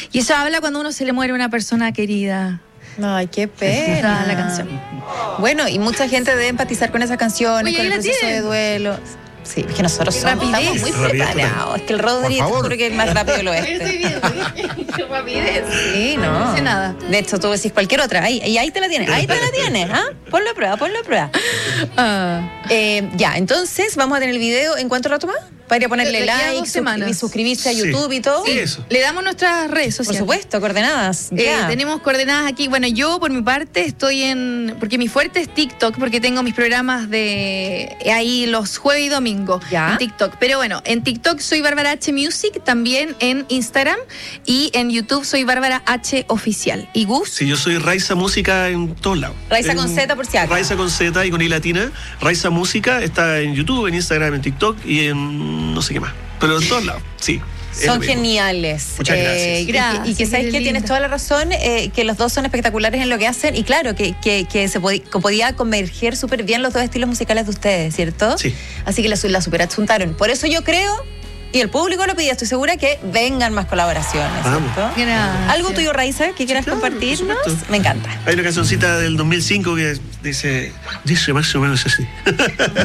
Y eso habla cuando uno se le muere una persona querida. Ay, qué pena la canción. Bueno, y mucha gente debe empatizar con esas canciones, Oye, con el ¿la proceso tienen? de duelo. Sí, es que nosotros estamos muy preparados. Es que el Rodri, creo que es más rápido lo Estoy viendo. Qué rapidez. Sí, no. No sé nada. De hecho, tú decís cualquier otra. Ahí te la tienes. Ahí te la tienes. ¿Ah? Ponlo a prueba, ponlo a prueba. Ya, entonces vamos a tener el video. ¿En cuánto rato más? Para ir a ponerle De aquí a 2 like, semanas. suscribirse a YouTube y todo. Sí, eso. Le damos nuestras redes Por sociales. supuesto, coordenadas. Ya. Tenemos coordenadas aquí. Bueno, yo por mi parte estoy porque mi fuerte es TikTok, porque tengo mis programas de ahí los jueves y domingo Ya. en TikTok. Pero bueno, en TikTok soy Bárbara H Music, también en Instagram, y en YouTube soy Bárbara H Oficial. ¿Y Gus? Sí, yo soy Raiza Música en todos lados. Raiza con Z, por si acaso. Raiza con Z y con I latina. Raiza Música está en YouTube, en Instagram, en TikTok y en no sé qué más. Pero en todos lados, sí. Son geniales. Muchas gracias. Y que sabes que lindo. tienes toda la razón, que los dos son espectaculares en lo que hacen. Y claro, que se podía converger súper bien los dos estilos musicales de ustedes, ¿cierto? Sí. Así que la super adjuntaron. Por eso yo creo, y el público lo pedía, estoy segura que vengan más colaboraciones. Vamos. ¿Cierto? Gracias. ¿Algo tuyo, Raiza, que quieras claro, por compartirnos? supuesto. Me encanta. Hay una cancioncita del 2005 que dice más o menos así.